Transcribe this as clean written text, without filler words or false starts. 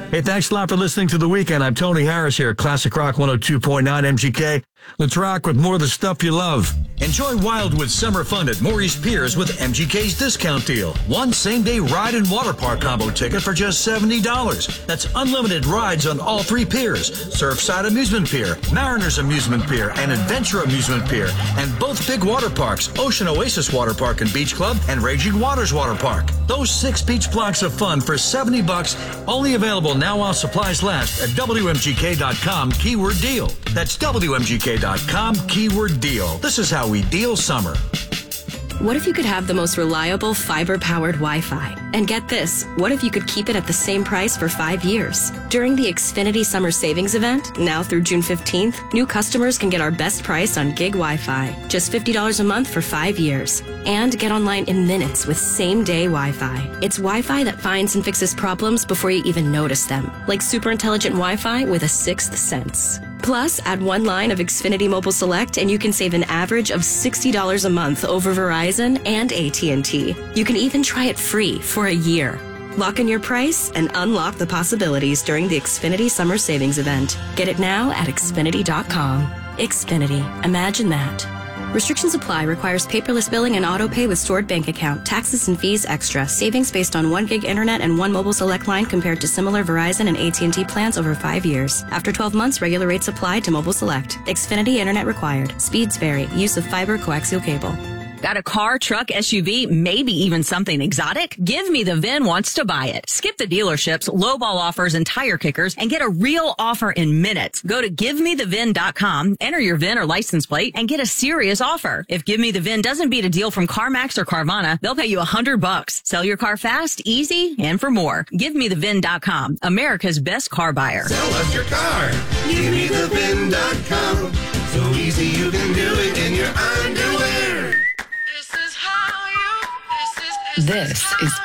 Hey, thanks a lot for listening to The Weekend. I'm Tony Harris here at Classic Rock 102.9 MGK. Let's rock with more of the stuff you love. Enjoy Wildwood Summer Fun at Maurice Piers with MGK's discount deal. One same-day ride and water park combo ticket for just $70. That's unlimited rides on all three piers. Surfside Amusement Pier, Mariners Amusement Pier, and Adventure Amusement Pier. And both big water parks, Ocean Oasis Water Park and Beach Club, and Raging Waters Water Park. Those 6 beach blocks of fun for $70, only available now while supplies last at WMGK.com keyword deal. That's WMGK.com keyword deal. This is how we deal summer. What if you could have the most reliable fiber-powered Wi-Fi? And get this, what if you could keep it at the same price for 5 years? During the Xfinity Summer Savings Event, now through June 15th, new customers can get our best price on gig Wi-Fi. Just $50 a month for 5 years. And get online in minutes with same-day Wi-Fi. It's Wi-Fi that finds and fixes problems before you even notice them. Like super intelligent Wi-Fi with a sixth sense. Plus, add 1 line of Xfinity Mobile Select and you can save an average of $60 a month over Verizon and AT&T. You can even try it free for a year. Lock in your price and unlock the possibilities during the Xfinity Summer Savings Event. Get it now at Xfinity.com. Xfinity. Imagine that. Restrictions apply. Requires paperless billing and auto pay with stored bank account. Taxes and fees extra. Savings based on 1 gig internet and 1 mobile select line compared to similar Verizon and AT&T plans over 5 years. After 12 months, regular rates apply to mobile select. Xfinity internet required. Speeds vary. Use of fiber coaxial cable. Got a car, truck, SUV, maybe even something exotic? Give Me the VIN wants to buy it. Skip the dealerships, lowball offers, and tire kickers, and get a real offer in minutes. Go to GiveMeTheVIN.com, enter your VIN or license plate, and get a serious offer. If Give Me the VIN doesn't beat a deal from CarMax or Carvana, they'll pay you $100. Sell your car fast, easy, and for more. GiveMeTheVIN.com, America's best car buyer. Sell us your car. GiveMeTheVIN.com. So easy you can do it in your underwear. This is